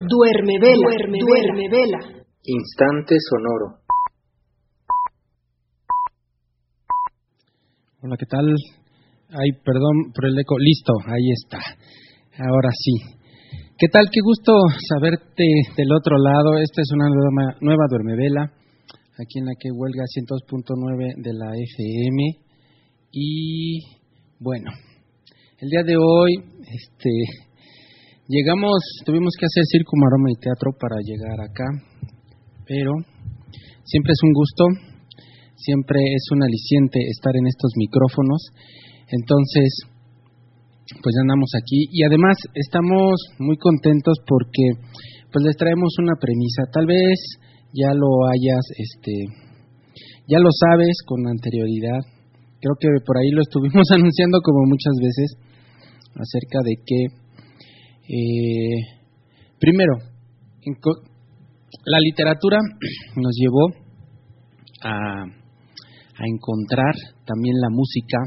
Duerme vela. Instante sonoro. Hola, ¿qué tal? Ay, perdón por el eco. Listo, ahí está. Ahora sí. ¿Qué tal? Qué gusto saberte del otro lado. Esta es una nueva Duerme Vela, aquí en la que huelga 102.9 de la FM. Y bueno, el día de hoy tuvimos que hacer circo, maroma y teatro para llegar acá, pero siempre es un gusto, siempre es un aliciente estar en estos micrófonos. Entonces, pues ya andamos aquí y además estamos muy contentos porque pues les traemos una premisa. Tal vez ya ya lo sabes con anterioridad. Creo que por ahí lo estuvimos anunciando como muchas veces acerca de que primero, la literatura nos llevó a encontrar también la música,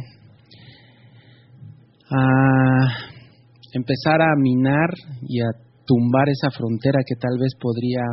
a empezar a minar y a tumbar esa frontera que tal vez podría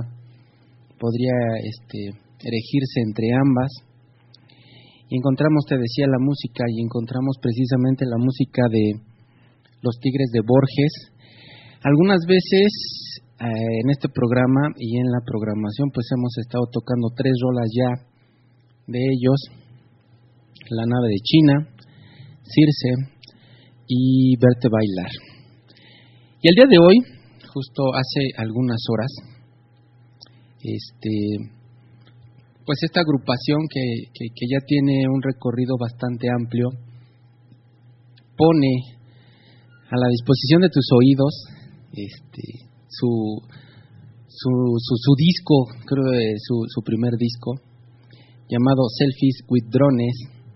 erigirse entre ambas. Y encontramos, te decía, la música, y encontramos precisamente la música de Los Tigres de Borges. Algunas veces en este programa y en la programación pues hemos estado tocando 3 rolas ya de ellos: La nave de China, Circe y Verte Bailar. Y el día de hoy, justo hace algunas horas, pues esta agrupación que ya tiene un recorrido bastante amplio pone a la disposición de tus oídos su disco, creo que su primer disco, llamado Selfies with Drones.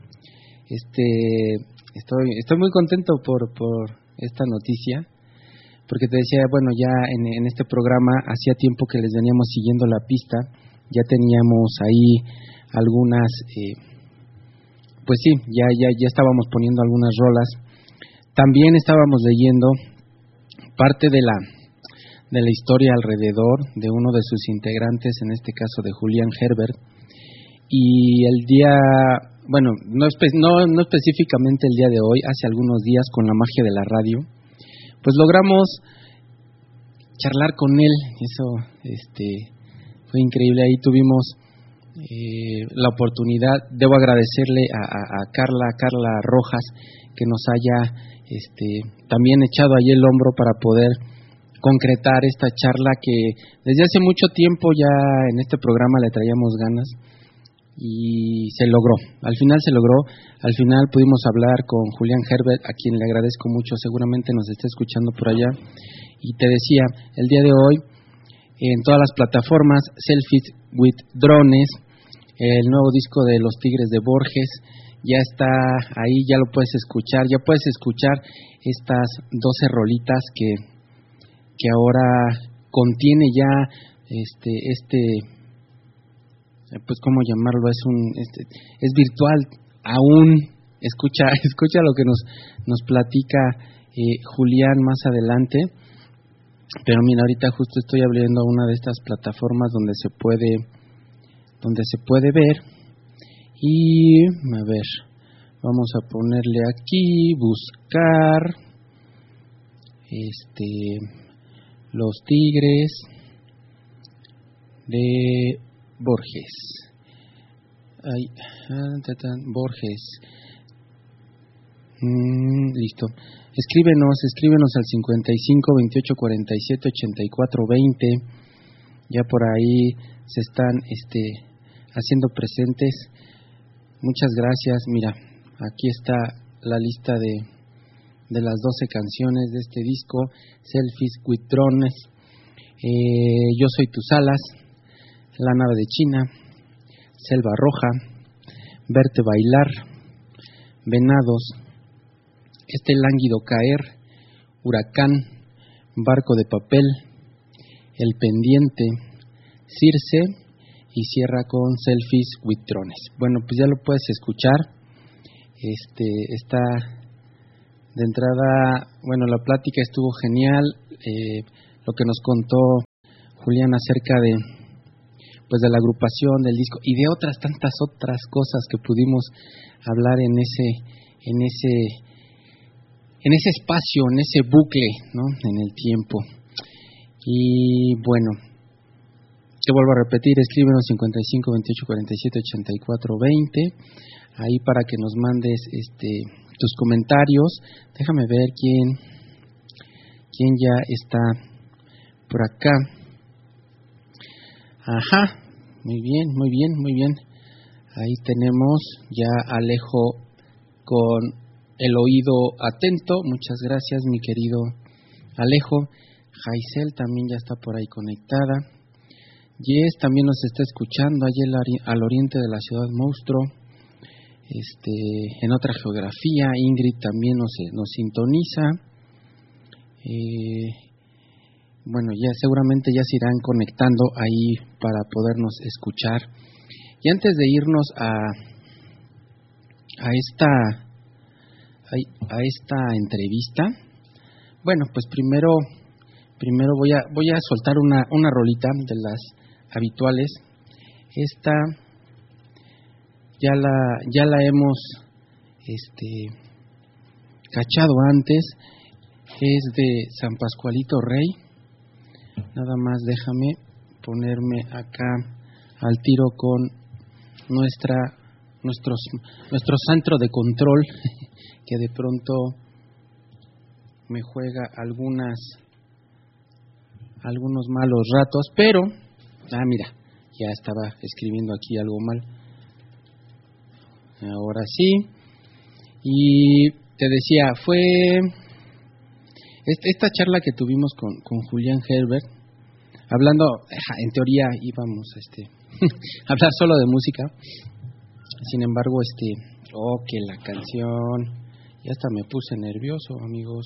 Estoy muy contento por esta noticia, porque te decía, bueno, ya en este programa hacía tiempo que les veníamos siguiendo la pista, ya teníamos ahí algunas, pues sí, ya estábamos poniendo algunas rolas. También estábamos leyendo parte de la historia alrededor de uno de sus integrantes, en este caso de Julián Herbert, y el día, bueno, no específicamente el día de hoy, hace algunos días, con la magia de la radio, pues logramos charlar con él. Eso fue increíble. Ahí tuvimos la oportunidad. Debo agradecerle a Carla Rojas, que nos haya también echado ahí el hombro para poder concretar esta charla que desde hace mucho tiempo ya en este programa le traíamos ganas, y se logró. Al final pudimos hablar con Julián Herbert, a quien le agradezco mucho, seguramente nos está escuchando por allá. Y te decía, el día de hoy en todas las plataformas, Selfies with Drones, el nuevo disco de Los Tigres de Borges, ya está ahí, ya lo puedes escuchar estas 12 rolitas que ahora contiene ya pues cómo llamarlo, es virtual aún. Escucha lo que nos platica Julián más adelante. Pero mira, ahorita justo estoy abriendo una de estas plataformas donde se puede ver. Y a ver, vamos a ponerle aquí, buscar Los Tigres de Borges. Borges. Listo. Escríbenos al 55 28 47 84 20. Ya por ahí se están haciendo presentes. Muchas gracias. Mira, aquí está la lista de las 12 canciones de este disco, Selfies with Drones. Yo soy tus alas, La nave de China, Selva Roja, Verte Bailar, Venados, Este lánguido caer, Huracán, Barco de papel, El pendiente, Circe, y cierra con Selfies with Drones. Bueno, pues ya lo puedes escuchar. Está de entrada, bueno, la plática estuvo genial. Lo que nos contó Julián acerca de pues de la agrupación, del disco y de otras tantas otras cosas que pudimos hablar en ese espacio, en ese bucle, ¿no? En el tiempo. Y bueno, te vuelvo a repetir, escríbenos 55 28 47 84 20, ahí para que nos mandes tus comentarios. Déjame ver quién ya está por acá. Ajá, muy bien. Ahí tenemos ya a Alejo con el oído atento. Muchas gracias, mi querido Alejo. Jaisel también ya está por ahí conectada. Yes también nos está escuchando allí al oriente de la ciudad monstruo. En otra geografía, Ingrid también nos sintoniza. Bueno, ya seguramente ya se irán conectando ahí para podernos escuchar. Y antes de irnos a esta entrevista, bueno, pues primero voy a soltar una rolita de las habituales. Esta ya la hemos cachado antes, es de San Pascualito Rey. Nada más déjame ponerme acá al tiro con nuestro centro de control que de pronto me juega algunos malos ratos, pero mira, ya estaba escribiendo aquí algo mal. Ahora sí. Y te decía, fue esta charla que tuvimos con Julián Herbert, hablando, en teoría íbamos a hablar solo de música. Sin embargo, que la canción, ya hasta me puse nervioso, amigos.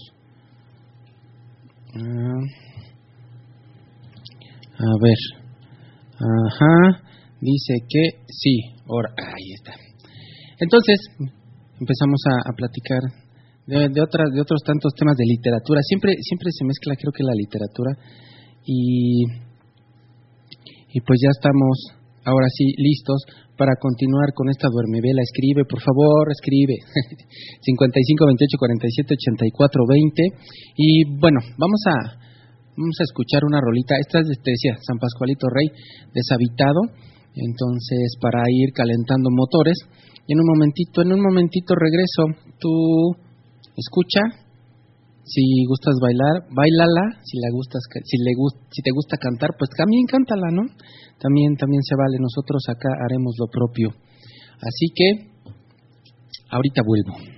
A ver. Ajá, dice que sí, ahora, ahí está. Entonces, empezamos a platicar de otros tantos temas de literatura. Siempre se mezcla, creo que la literatura, y pues ya estamos ahora sí listos para continuar con esta duermevela. Escribe, por favor, escribe. 55 28 47 84 20. Y bueno, vamos a escuchar una rolita. Esta es, te decía, San Pascualito Rey, Deshabitado. Entonces, para ir calentando motores. Y en un momentito regreso. Tú escucha. Si gustas bailar, bailala. Si te gusta cantar, pues también cántala, ¿no? También se vale. Nosotros acá haremos lo propio. Así que ahorita vuelvo.